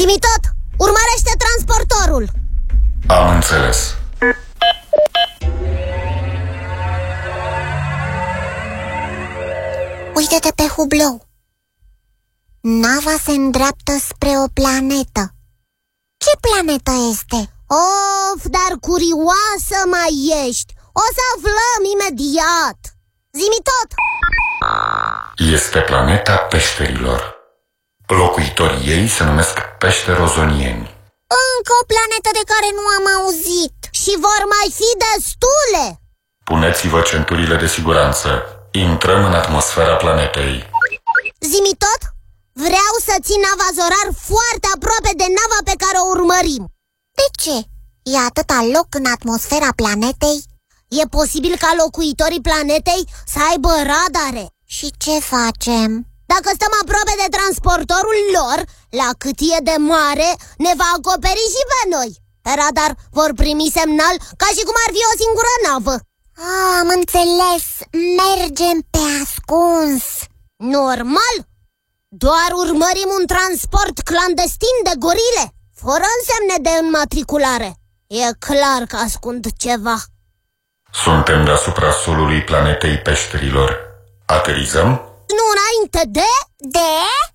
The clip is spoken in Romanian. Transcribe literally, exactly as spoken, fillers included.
Zi-mi tot, urmărește transportorul. Am înțeles. Uite-te pe hublou. Nava se îndreaptă spre o planetă. Ce planetă este? Of, dar curioasă mai ești. O să aflăm imediat. Zi-mi tot. Este planeta peșterilor. Locuitorii ei se numesc peșterozonieni. Încă o planetă de care nu am auzit. Și vor mai fi destule. Puneți-vă centurile de siguranță. Intrăm în atmosfera planetei. Zi-mi tot. Vreau să țin nava Zorar foarte aproape de nava pe care o urmărim. De ce? E atâta loc în atmosfera planetei? E posibil ca locuitorii planetei să aibă radare. Și ce facem? Dacă stăm aproape de transportorul lor, la cât e de mare, ne va acoperi și pe noi. Pe radar vor primi semnal ca și cum ar fi o singură navă. Ah, am înțeles. Mergem pe ascuns. Normal. Doar urmărim un transport clandestin de gorile, fără însemne de înmatriculare. E clar că ascund ceva. Suntem deasupra solului planetei peșterilor. Aterizăm? Nu înainte de... De?